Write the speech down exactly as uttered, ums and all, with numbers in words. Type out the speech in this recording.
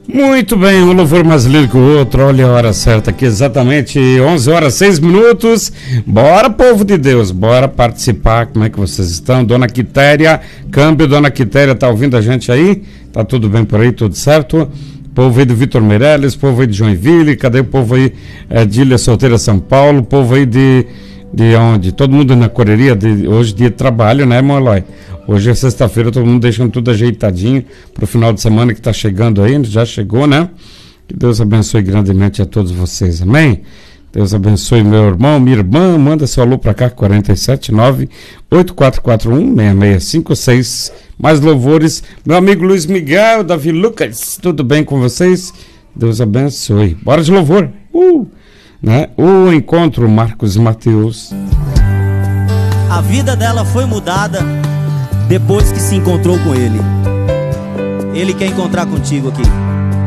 Muito bem, um louvor mais lindo que o outro. Olha a hora certa aqui, exatamente onze horas, seis minutos. Bora, povo de Deus, bora participar. Como é que vocês estão? Dona Quitéria, câmbio, Dona Quitéria, tá ouvindo a gente aí? Tá tudo bem por aí, tudo certo? Povo aí do Vitor Meirelles, povo aí de Joinville, cadê o povo aí é, de Ilha Solteira, São Paulo, povo aí de, de onde? Todo mundo na correria, de, hoje dia de trabalho, né, Molói? Hoje é sexta-feira, todo mundo deixando tudo ajeitadinho pro final de semana que tá chegando aí, já chegou, né? Que Deus abençoe grandemente a todos vocês, amém? Deus abençoe meu irmão, minha irmã, manda seu alô pra cá, quatro sete nove, oito quatro quatro um, seis seis cinco seis. Mais louvores, meu amigo Luiz Miguel, Davi Lucas, tudo bem com vocês? Deus abençoe. Bora de louvor, uh! Né? O encontro Marcos e Mateus. A vida dela foi mudada depois que se encontrou com ele. Ele quer encontrar contigo aqui.